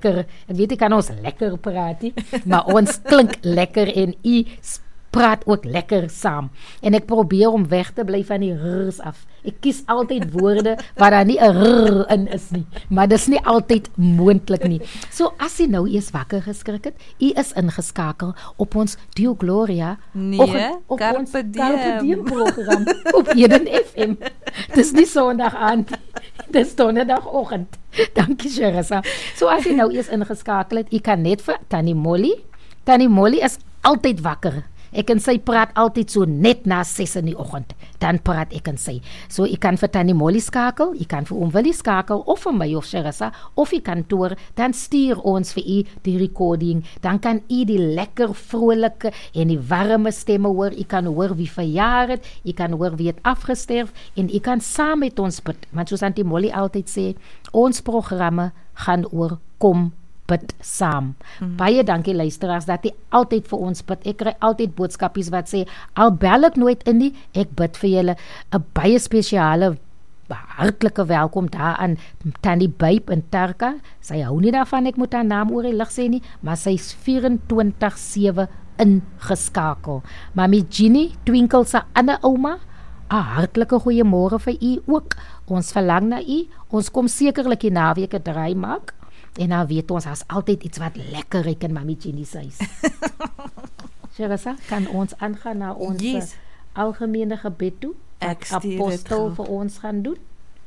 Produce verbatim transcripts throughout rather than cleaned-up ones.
lekker, ek weet ek kan ons lekker praat nie, maar ons klink lekker en u praat ook lekker saam. En ek probeer om weg te bly van die r's af. Ek kies altyd woorde waar daar nie 'n r in is nie, maar dis nie altyd moontlik nie. So as jy nou eers wakker geskrik het, u is ingeskakel op ons Dio Gloria, nee, oggend, op Carpe ons Diem. Carpe Diem program op Eden F M. Dis nie Sondag aand, dis donderdagoggend. Dankie Sharissa. So as jy nou eers ingeskakel het, u kan net vir Tannie Molly. Tannie Molly is altyd wakker. Ek en sy praat altyd so net na ses in die oggend. Dan praat ek en sy. So ek kan vir Tannie Molly skakel, ek kan vir Oom Willie skakel, of vir my of Sharissa, of die kantoor, dan stuur ons vir u die recording. Dan kan u die lekker, vrolike en die warme stemme hoor. U kan hoor wie verjaar het, u kan hoor wie het afgesterf, en u kan saam met ons bid. Want soos Tannie Molly altyd sê, ons programme gaan oor kom bid saam. Mm-hmm. Baie dankie luisteraars dat jy altyd vir ons bid. Ek kry altyd boodskapies wat sê, al bel ek nooit in nie, ek bid vir julle. 'n Baie spesiale hartlike welkom daar aan Tannie Byp in Terka. Sy hou nie daarvan ek moet haar naam oor die lig sê nie, maar sy is vierentwintig sewe ingeskakel. Mami Ginny, Twinkle se ander ouma, 'n hartlike goeiemôre vir u ook. Ons verlang na u. Ons kom sekerlik die naweek 'n draai maak. En nou weet ons, as altyd iets wat lekker reik in Mami Ginny se huis. Sharissa, kan ons aangaan na ons yes. algemene gebed toe? Ek apostel vir ons gaan doen.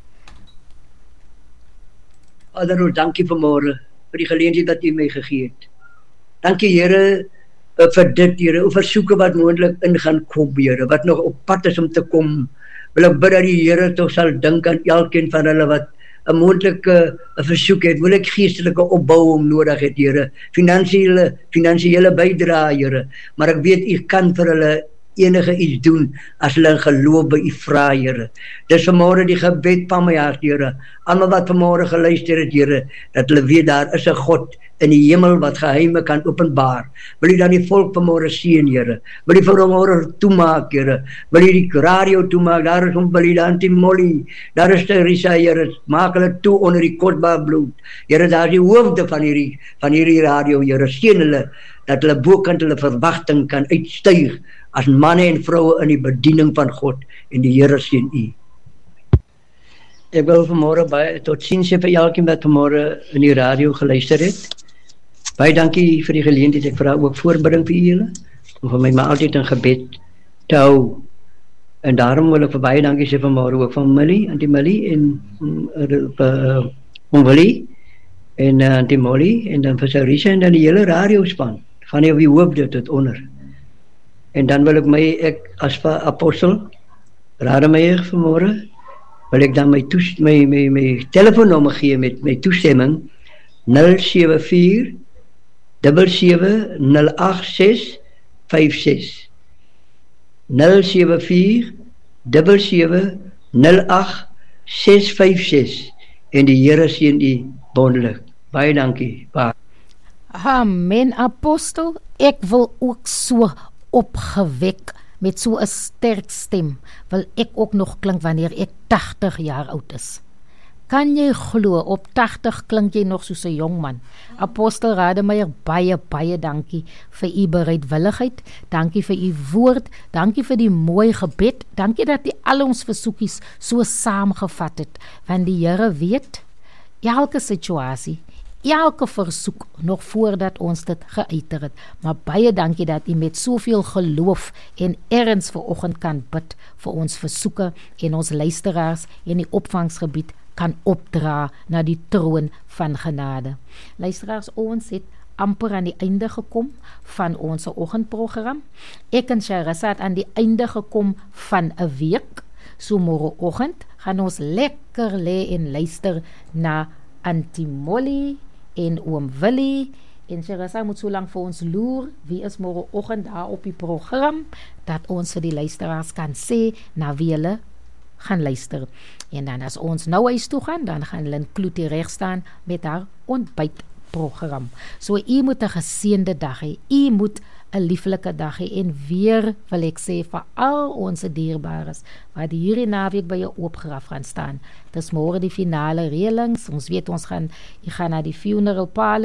Vader, dankie vanmôre vir die geleentheid wat U my gegee het. Dankie Here vir dit, Here, vir versoeke wat moontlik in gaan kom, Here, wat nog op pad is om te kom. Wil ek bid dat die Here tog sal dink aan elkeen van hulle wat 'n moontlike 'n versoek het, wil ek geestelike opbouing nodig het, Here, finansiële finansiële bydrae, Here, maar ek weet U kan vir hulle enige iets doen as hulle in geloof by U vra, Here. Dis vanmôre die gebed van my hart, Here. Almal wat vanmôre geluister het, Here, dat hulle weet daar is 'n God in die hemel wat geheime kan openbaar. Wil U dan die volk vanmôre seën, Here? Wil U vanmôre toemaak, Here? Wil U die radio toemaak? Daar is om wil U dan die Molly. Daar is die Risa, Here. Maak hulle toe onder die kosbare bloed. Here, daar is die hoofde van hierdie van hierdie radio, Here. Seën hulle dat hulle bokant hulle verwagting kan uitstyg as manne en vroue in die bediening van God, en die Here seën U. Ek wil vanmôre baie tot sins sê vir elkeen wat vanmôre in die radio geluister het. Baie dankie vir die geleentheid. Ek vra ook voorbidding vir julle, om vir my maar altyd in gebed te hou. En daarom wil ek vir baie dankie sê vanmôre ook van Millie, Auntie Millie en uh, Oom Willie en uh, Auntie Molly, en dan vir Sarisa en dan die hele radiospan, van die op die hoofde tot onder. En dan wil ek my, ek as apostel Rademeier vanmôre, wil ek dan my, toes, my, my, my telefoonnommer gee met my toestemming, nul sewe vier sewe sewe nul agt ses vyf ses. nul sewe vier sewe sewe nul agt ses vyf ses. En die Here seën U bondelik. Baie dankie. Baie. Amen, apostel. Ek wil ook so opgewek met so 'n sterk stem, wil ek ook nog klink wanneer ek tagtig jaar oud is. Kan jy glo, op tagtig klink jy nog soos 'n jong man. Apostel Rademeier, baie, baie dankie vir u bereidwilligheid, dankie vir u woord, dankie vir die mooi gebed, dankie dat u al ons versoekies so saamgevat het, want die Here weet elke situasie, elke versoek, nog voordat ons dit geuiter het. Maar baie dankie dat u met soveel geloof en erns vanoggend kan bid vir ons versoeke en ons luisteraars en die opvangsgebied kan opdra na die troon van genade. Luisteraars, ons het amper aan die einde gekom van ons oggendprogram. Ek en Sharissa het aan die einde gekom van 'n week. So môreoggend gaan ons lekker lê en luister na Auntie Molly en Oom Willie, en Sharissa moet so lank vir ons loer wie is môreoggend daar op die program, dat ons vir die luisteraars kan sê na wie hulle gaan luister. En dan as ons nou huis toe gaan, dan gaan Lynn Kloetie reg staan met haar ontbytprogram. So u moet 'n geseënde dag hê. U moet 'n lieflike dag hê, en weer wil ek sê vir al ons dierbares wat hierdie naweek by 'n oop graf gaan staan. Dis môre die finale reëlings. Ons weet ons gaan, jy gaan na die funeral parlor